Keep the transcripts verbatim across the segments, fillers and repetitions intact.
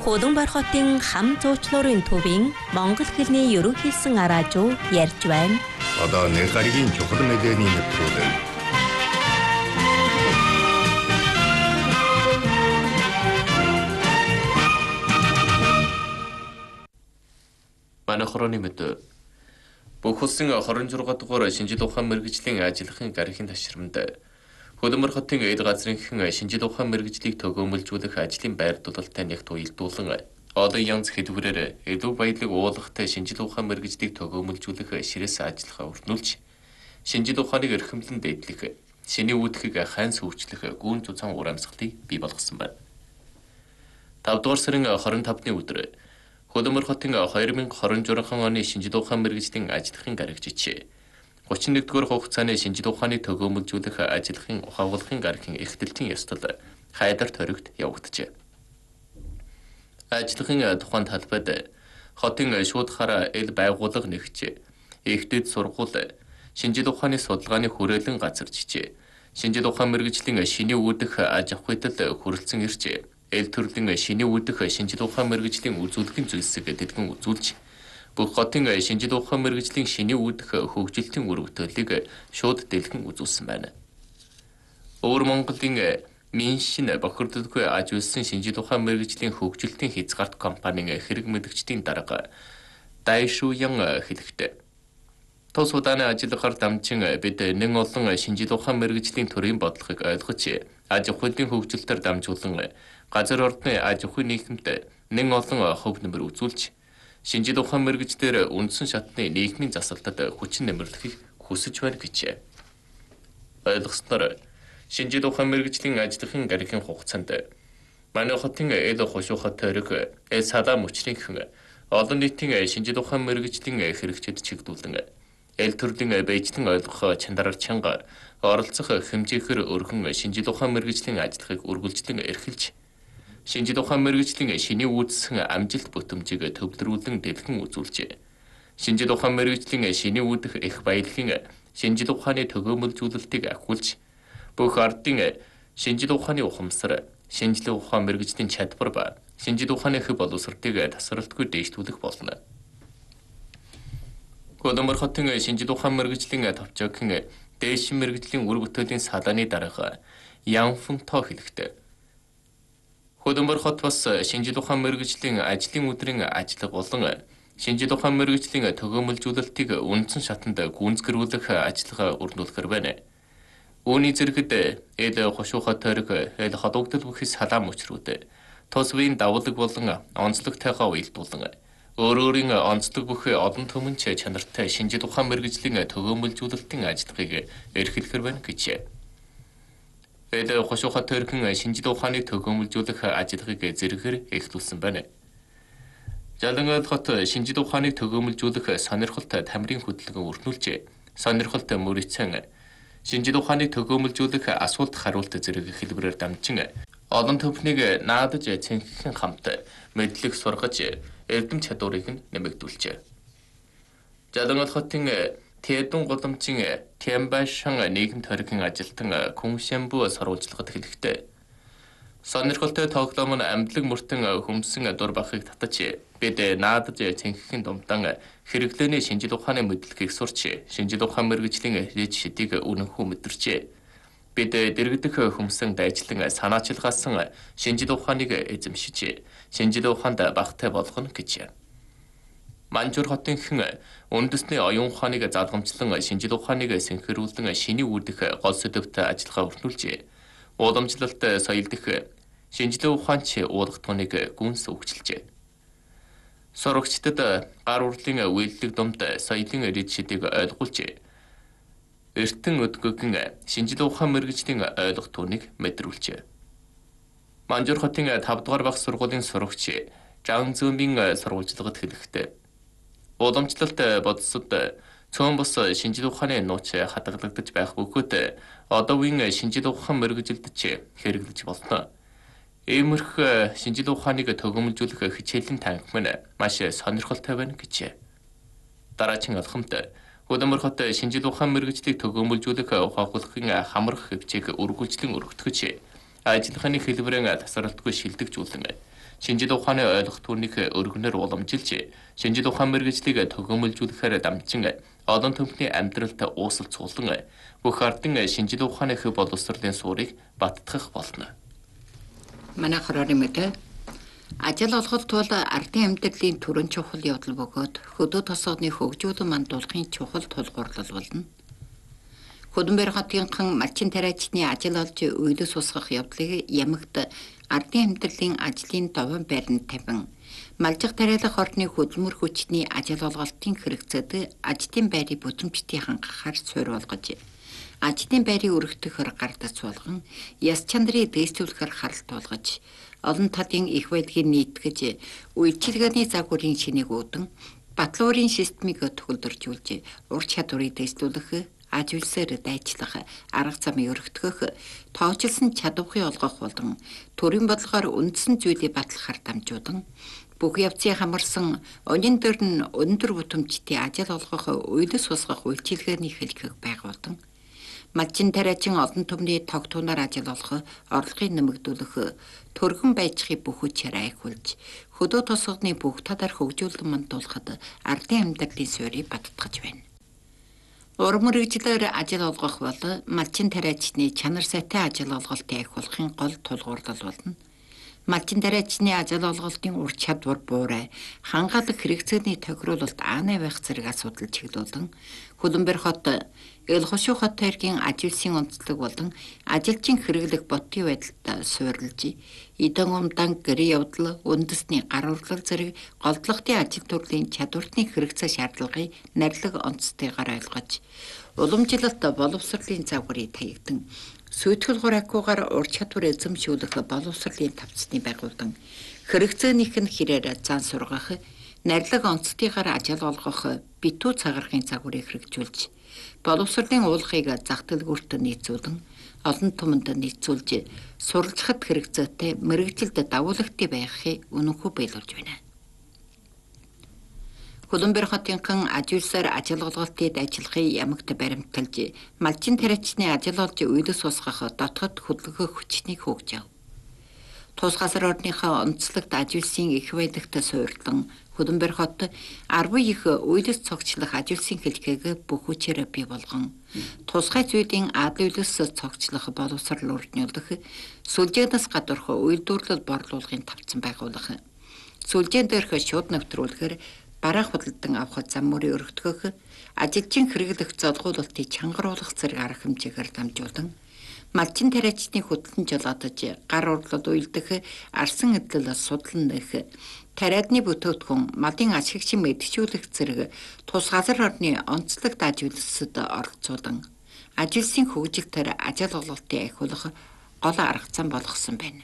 Хөдөнбөр хотын хам зуучлуурын төвийн монгол хэлний ерөнхийлсөн араажуу ярьж байна. Одоо нэг гаригийн чухал мэдээний нэвтрүүлэг. Манай хорооны мэдээ. Бүх улсын хорин зургаадугаар дугаар шинжил ухаан мэргэжлийн ажиллахын гарагийн ташрамд Хөдөнбөр хотын эд газрынхан шинжил ухаан мэргэжлийг төгөөмөлжүүлэх ажлын байр дулалтай нэгт уялдуулан олон янз хэлбэрээр илүү баялаг уулахтай шинжил ухаан мэргэжлийг төгөөмөлжүүлэх ширээс ажиллахаа өрнүүлж шинжил ухааныг эрхэмлэн дээдлэх, шиний үүдхийг хайн сүүчлэх гүн зузаан уур амьсгалыг бий болгосон байна. тавдугаар сарын хорин тавны өдөр Хөдөнбөр хотын хоёр мянга хорин журхан оны шинжил ухаан мэргэжлийн ажиллахын гарагжич гучин нэгдүгээр хугацааны шинжил ухааныг төгөөмөлжүүлэх ажиллахын ухаагуулгын гарагийн эрхтэлтийн ёслол хайдар торигт явагджээ. Ажиллахын тухайн талбайд хотын шууд хараа эл байгууллага нэгж, ихтэд сургууль, шинжил ухааны судалгааны хүрээлэн газар жижээ, шинжил ухаан мэргэжлийн шиний үүдэх аж ахуйд хүрэлцэн ирж, эл төрлийн шиний үүдэх шинжил ухаан мэргэжлийн үзүүлэлтийн зүйлсийг дэлгэн үзүүлж, бүх хотын шинжил ухаан мэргэжлийн шиний үүдэх хөгжилтийн үр бүтээлийг шууд дэлгэн үзүүлсэн байна. Өвөр Монголын Миншин бохирдолгүй аж үйлсэн шинжил ухаан мэргэжлийн хөгжилтийн хязгаарт компанийн хэрэг мэдгчдийн дарга Дайшуян хэлэхдээ тус удааны ажиллахаар дамжин бид нэн олон шинжил ухаан мэргэжлийн төрийн бодлогыг ойлгож аж ахуйн хөгжилтөөр дамжуулан газар ордны аж ахуй нийгэмд нэн олон хөв нэмэр үзүүлж шинжил ухаан мэргэжлэр үндсэн шатны нийгмийн засалтад хүчин нэмэрлэхийг хүсэж байна гэж. Ойлгосноор шинжил ухаан мэргэжлийн ажиллахын гарагийн хугацаанд манай хотын эл хушуухат төрөг эл садаа мөчрийн олон нийтийн шинжил ухаан мэргэжлийн хэрэгцээд чиглүүлэн эл төрлийн бэйжтэн ойлгох чанараар чанга оролцох хэмжээгээр өргөн шинжил ухаан мэргэжлийн ажиллахыг үргэлжлэн эрхэлж шинжил ухаан мэргэжлийн шиний үүдсэн амжилт бүтэмжийг төвлөрүүлэн дэлгэн үзүүлжээ. Шинжил ухаан мэргэжлийн шиний үүдэх их баялагын шинжил ухааны төгөөмөлжүүлэлтийг ахиулж бүх ардын шинжил ухааны ухамсар, шинжлэх ухаан мэргэжлийн чадвар ба шинжил ухааны хөв боловсролтыг тасралтгүй дээшлүүлэх болно. Хөдөнбөр хотын шинжил ухаан мэргэжлийн товчоогийн дээшин мэргэжлийн үр бүтээлийн салааны дарга Ян Фунто хэлэхдээ Хөдөнбөр хот бас шинжил ухаан мэргэжлийн ажлын өдрийн ажиллаг болон шинжил ухаан мэргэжлийн төгөөмөлжүүлэлтийг үндсэн шатанд гүнзгэрүүлэх ажиллагаа өрнүүлэхэр байна. Үүний зэрэгт эл хушуухат төрөг эл ходогдол бүхий салаам өчрүүд тус үеийн давлаг болон онцлогтойгоо уялдуулан өөр өөрийн онцлог бүхий олон төмөнч чанартай шинжил ухаан мэргэжлийн төгөөмөлжүүлэлтийн ажиллагааг эрхлэхэр байна гэж. Эл хушуухат төрхөн шинжил ухааныг төгөөмөлжүүлэх ажиллагааг зэрэгээр эхлүүлсэн байна. Жалангал хот шинжил ухааныг төгөөмөлжүүлэх сонирхолт тамирын хөтөлбөрөөр өрнүүлжээ. Сонирхолт мөрөцөн шинжил ухааныг төгөөмөлжүүлэх асуулт хариулт зэрэг хэлбэрээр дамжин олон төвхнийг наадаж цэнххэн хамт мэдлэг сургаж эрдэм чадварыг нь нэмэгдүүлжээ. Жалангал хотын Тэдэн голомжийн Тямбашан нийгэм төргийн ажилтан Күншэмбү сурвалжлагад хэлэхдээ сонирхолтой тоглоом нь амьдлаг мөртөн хөмсөн дур бахыг татаж бид наадаж цэнххэн думдан хэрэглээний шинжил ухааны мэдлэгийг сурч шинжил ухаан мэргэжлийн хэд шидийг үнэнхүү мэдэрчээ. Бид дэргэдэх хөмсөн дайчлан санаачилгаасан шинжил ухааныг эзэмшиж шинжил ухаанд багтай болгоно гэж. Манжуур хотын хэн үндэсний оюун ухааныг залгамжлан шинжил ухааныг синхруулан шиний үүдэх гол сэдвт ажиллагаа өрнүүлжээ. Ууламжлалт соёл дэх шинжлэх ухаанч уулгатгууныг гүнс өгчилжээ. Сурагчдад гар урлын үйлдэл думд соёлын эд шидийг ойлгуулж эртэн өдгөгийн шинжлэх ухаан мэргэжлийн ойлгохтууныг мэдрүүлжээ. Манжуур хотын тавдугаар багш сургуулийн сурагч Жан Зүмийн сурвалжлагад хэлэхдээ уламжлалт бодсод цөөн бос шинжлэх ухааны нууц хадгалагдаж байх бөгөөд одоо үеийн шинжлэх ухаан мэргэжилдч хэрэглэж болно. Иймэрхүү шинжлэх ухааныг төгөөмөлжүүлэх хичээлийн танхим маш сонирхолтой байна гэж. Дараагийн алхамд Хөдөнбөр хот шинжлэх ухаан мэргэжлийг төгөөмөлжүүлэх ухаагуулгын хамрах хэмжээг үргэлжлэн өргөтгөж Ажиллагааны хэлбэрэн тасралтгүй шилдэгжүүлэн шинжил ухааны ойлгох түүнийг өргөнөөр уламжилж, шинжил ухаан мэргэжлийг төгөөмөлжүүлэхээр дамжин олон түмний амьдралд уусал цуглан бүх ардын шинжил ухааны боловсролын суурийг баттгах болно. Манай хорооны мэдээ ажил олголт бол ардын амьдралын түрэн чухал явдал бөгөөд хөдөө тосгоны хөгжүүлэн мандуулахын чухал тулгуурлал болно. Хөдөнбөр хотынхан малчин тариачны ажил олж үйлс усгах явдлыг ямагт ардын амьдралын ажлын довон байранд тавин малжих тариалах орны хөдөлмөр хүчний ажил олголтын хэрэгцээд ажлын байрыг бүтээмжтэй хангахаар суурь болгож ажлын байрыг өргөтөхөр гардаж болгон яс чандрыг дээшлүүлэхээр харалт болгож олон талын их байдлыг нийтгэж үйлчилгээний загварын шинийг үүдэн батлуурын системийг төгөлдөржүүлж ур чадварыг дээшлүүлэх ажуулсаар дайчлах арга замыг өргөтгөх тоочилсон чадварыг олгох болон төрийн бодлогоор үндсэн зүйлийг батлахаар дамжуудан бүх явцыг хамарсан өнөн дөр нь өндөр бүтээмжтэй ажил олгох үйлс усгах үйлчилгээний хэлхэг байгуулдан малчин тариачин олон түмний тог тунаар ажил олох орлогыг нэмэгдүүлэх төргөн байжхыг бүх хүчээр айхуулж хөдөө тосгоны бүх талаар хөгжүүлэн мандуулахад ардын амьдралын суурийг баттгаж байна. Урам мэргэжлээр ажил олгох бол малчин тариачны чанар сайтай ажил олголтыг ахиулахын гол тулгуурлал болно. Малчин тариачны ажил олголтын ур чадвар буурай хангаалах хэрэгцээний тохируулалт аанай байх зэрэг асуудал чиглүүлэн Хөдөнбөр хот Элхошуу хот хоёрын ажилчин онцлог болон ажилчин хэрэглэх ботын байдалд суурилж эдэн умдан гэрээ явдал үндэсний гар урлал зэрэг голдлогын ажил төрлийн чадвартны хэрэгцээ шаардлагыг нарилга онцтойгоор ойлгож уламжлалт боловсролын загварыг таягдан сүйтгэл хуракуугаар ур чадвар эзэмшүүлэх боловсролын тавцны байгуулдан хэрэгцээнийх нь хэрээр зан сургах нарилга онцтойгоор ажил олгох битүү цагаархын загварыг хэрэгжүүлж боловсролын уулахыг зах дэлгүүрт нийцүүлэн олон түмэнд нийцүүлж суралцахад хэрэгцээтэй мэргэжилд дагуулагтай байхыг үнэнхүү биелүүлж байна. Хөдөнбөр хотынхан ажуулсаар ажил олголтыг ажиллахыг ямагт баримталж малчин тариачны ажил олж үйлс усгах дотоод хөдөлгөх хүчнийг хөгжив. Тус газар орныхоо онцлогт ажуулсын их байдагт суурьлан Хөдөнбөр хот арван их үйлс цогцлох ажуулсын хэлхээг бүх хүчээр бий болгон тусгай зүйлийн адлын үйлс цогцлох боловсрол өрнүүлэх сүлжээнээс гадуурх үйлдвэрлэл борлуулгын тавцан байгуулах сүлжээн дээрх шууд нэвтрүүлэхээр бараа худалдан авах зам мөрийг өргөтгөх ажилчин хэрэглэх золгуулалтыг чангаруулах зэрэг арга хэмжээгээр дамжуулан малчин тариачны хөдлөн жолоодож гар урлал уйлдэх арсан эдлэл судлан нэх тариадны бүтээгдэхүүн малын ашигчин мэдчүүлэх зэрэг тус газар орны онцлогт ажуулсад оролцуулан ажилсын хөгжилтөөр ажил олголтыг ахиулах гол арга зам болгосон байна.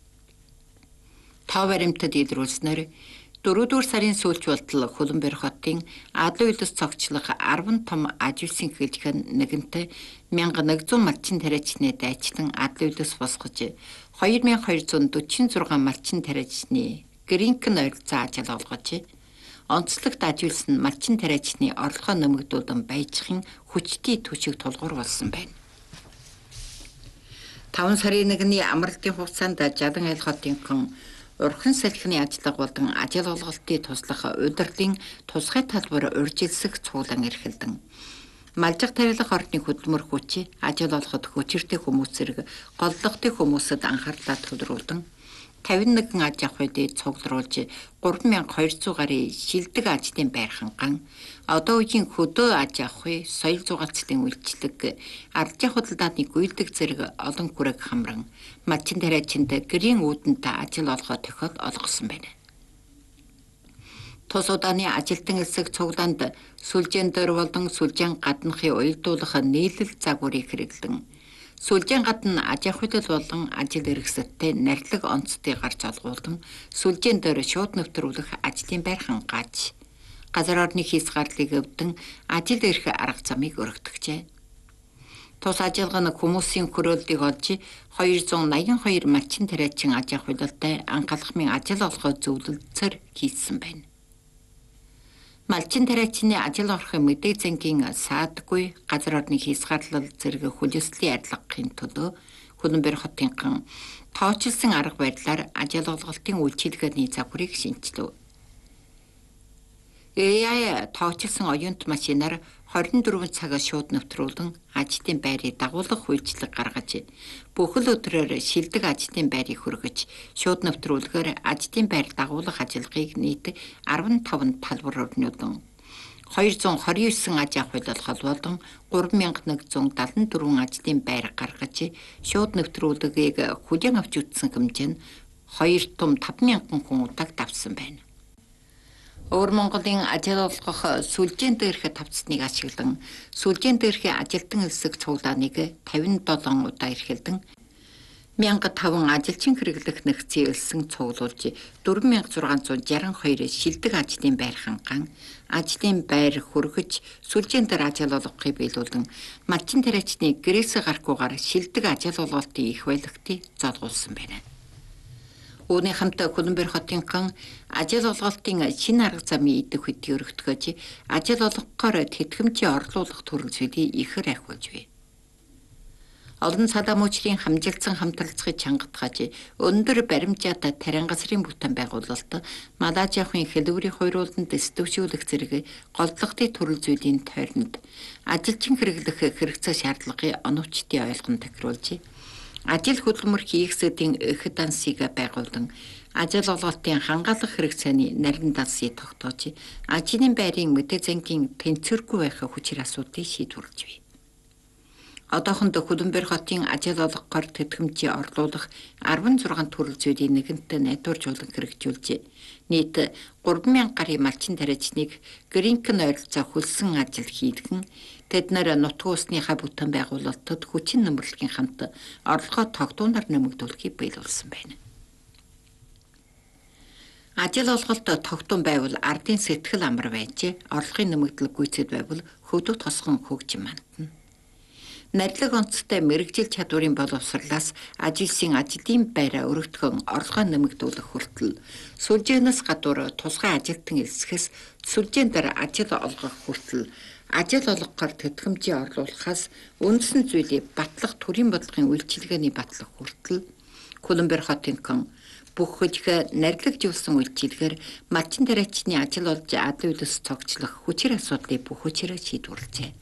Тав баримтад илрүүлснээр дөрөвдүгээр сарын сүүлч болтол Хөдөнбөр хотын адлын үйлс цогцлох арван том ажуулсын хэлхэг нэгэнтээ мянга нэгдүгээр малчин тариачны дайчлан адлын үйлс босгож хоёр мянган хоёр зуун дөрвөн зургаан малчин тариачны гэринхэн ойролцоо ажил олгож онцлогт ажуулсан малчин тариачны орлогоо нэмэгдүүлэн байжхын хүчтэй төшиг тулгуур болсон байна. таван сарын нэгний амралтын хугацаанд Жалан айл хотынхан урхан салхины ажиллага болон ажил олголтыг туслах удирдлын тусгай талбар урьдчилсэх цуглан эрхэлдэн малжих тариалах орны хөдөлмөр хүч ажил олоход хүчиртэй хүмүүс зэрэг голлогтой хүмүүсэд анхаарлаа төвлөрүүлэн тавин нэгэн аж ахуйд цуглуулж гурван мянган хоёр зуун гаруй шилдэг ажлын байр ханган одоо үеийн хөдөө аж ахуй соёл зугаацлын үйлчлэг ардын худалдааны гүйлдэг зэрэг олон хүрээг хамран малчин тариачинд гэрийн үүдэнтэй ажил олгох тохиол олгосон байна. Тус удааны ажилтан элсэг цуглаанд сүлжээн дээр болон сүлжээн гаднахын уялдуулах нийлэл загварыг хэрэглэн сүлжээн гадна аж ахуйлал болон ажил эрхсэттэй нарилга онцтой гарч олгуулдан сүлжээн дээр шууд нэвтрүүлэх ажлын байр хангааж газар орны хязгаарлалыг өвдөн ажил эрх арга замыг өргөтгчээ. Тус ажиллагаа нь хүмүүсийн хөрөөллийг олж хоёр зуун наян хоёр малчин тариачин аж ахуйлалтай анхаалахмын ажил олгоо зөвлөлцөр хийсэн байна. Малчин тариачны ажил орохын мэдээ зэнгийн саадгүй газар орны хязгаарлал зэрэг хүлээслийн арилгахын төлөө Хөлбөмбөр хотынхан тооцолсон арга барилаар ажил олголтын үйлчилгээний загварыг шинжилв. эй ай тооцолсон оюунт машинаар хорин дөрвөн цагаас шууд нэвтрүүлэн ажлын байрыг дагуулах үйлчлэг гаргаж бүхэл өдрөөр шилдэг ажлын байрыг хүргэж шууд нэвтрүүлгээр ажлын байр дагуулах ажиллагааг нийт арван таван талбар өрнүүлэн хоёр зуун хорин девять аж ахуй холбоолон гурван мянга нэг зуун дадлан дөрвөн ажлын байр гаргаж шууд нэвтрүүлгийг хүлээн авч үзсэн хэмжээ нь хоёр том таван мянган хүн удааг давсан байна. Өвөр Монголын ажил олгох сүлжээн дээрх тавцсныг ашиглан сүлжээн дээрх ажилтан хэсэг цуглааныг тавин долоон удаа эрхэлдэн мянга таван ажилчин хэрэглэх нэгцийн элсэн цуглуулж дөрвөн мянга зургаан зуун жаран хоёр шилдэг ажлын байр ханган ажлын байр хүргэж сүлжээн дээр ажил олгохыг биелүүлэн малчин тариачны гэрээсээ гарахгүйгээр шилдэг ажил олголтын их байлгтыг золгуулсан байна. Үүний хамт Хөлбөмбөр хотынхан ажил олголтын шинэ арга замын идэх хөдөлгөөн өргөтгөж ажил олгохоор тэтгэмжийн орлуулах төрөл зүйлийг ихээр ахиулж бай. Олон цалаа мөчрийн хамжилсан хамтралцахыг чангатгаж өндөр баримжаатай тарингасрын бүтээн байгуулалт малаажийнхын хэлбэрийн хойрууланд дэстөвшүүлэх зэрэг голдлогын төрөл зүйлийн тойронд ажилчин хэрэглэх хэрэгцээ шаардлагын оновчтын ойлгон тохируулж ажил хөдөлмөр хийхсэдийн их дансыг байгуулан ажил олголтын хангаалах хэрэгцээний нарийн дансыг тогтоож ажлын байрын мэдээ зангийн тэнцвэргүй байх хүчээр асуудыг шийдвэрлэж бай. Одоохондоо Хөлбөмбөр хотын ажил олгохоор тэтгэмжийн орлуулах арван зургаан төрөл зүйлийн нэгэнтээ найдваржуулан хэрэгжүүлж нийт гурван мянга гаруй малчин тариачныг гринкен ойролцоо хөлсөн ажил хийдгэн тэд нар нутаг усныхаа бүтээн байгуулалтад хүчин нэмэрлэгийн хамт орлогоо тогтуунаар нэмэгдүүлэхийг биелүүлсэн байна. Ажил олголт тогтун байвал ардын сэтгэл амар байж орлогын нэмэгдэл гүйцэд байвал хөдөө тосгон хөгжим мандна. Нарилга онцтой мэрэгжил чадварын боловсрлаас ажилчин ажлын байраа өргөтгөн орлогоо нэмэгдүүлэх хүртэл сүлжээнээс гадуур тусгай ажилтан элсэхээс сүлжээн дээр ажил олгох хүртэл ажил олгохоор тэтгэмжийн орлуулахаас үндсэн зүйлийг батлах төрийн бодлогын үйлчилгээний батлах хүртэл Хөлбөмбөр хотынхан бүх хөлөг нарилгажуулсан үйлчилгээр малчин тариачны ажил олж адил үйлс цогцлох хүчээр асуудлыг бүх хүчээр шийдвэрлэжээ.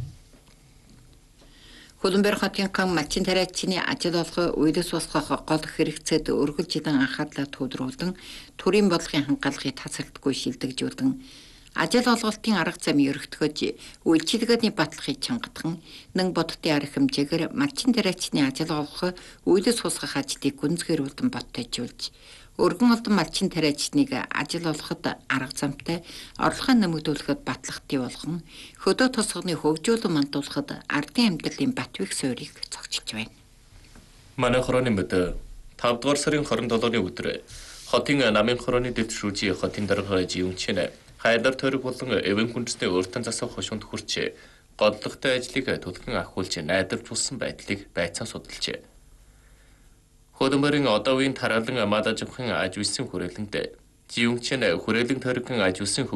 Хөлбөмбөр хотынхан малчин тариачны ажил олгох үйлс босгох гол хэрэгцээд өргөлжилэн анхаарлаа төвлөрүүлэн төрийн бодлогын хангалтыг тасралтгүй шилдэгжүүлэн ажил олголтын арга замыг өргөтгөж үйлчилгээний батлахыг чангатхан нэн бодтын арга хэмжээгээр малчин тариачны ажил олгох үйлс босгох ажлыг гүнзгийрүүлэн боттойжуулж өргөн олдон малчин тариачныг ажил олгоход арга замтай орлогоо нэмэгдүүлэхэд батлахтыг болгон хөдөө тосгоны хөгжүүлэн мандуулахад ардын амьдралын батвих суурийг зохицуулж байна. Манай хорооны мэд тавд дугаар сарын хорин долооны өдөр хотын намын хорооны дэвт шүүжийн хотын дарга жиүнчэн хайдар тойрог болон эвэн хүндэсний өөртөө засах хошуунд хүрч голлогтой ажлыг төлхөн ахиулж найдваржуулсан байдлыг байцаан судалжээ. Хөлбөмбөрийн одоо үеийн тараалан малаажихын аж үйлсийн хүрээлэнд жиүнчэн хүрээлэн тойрогын аж үйлсийн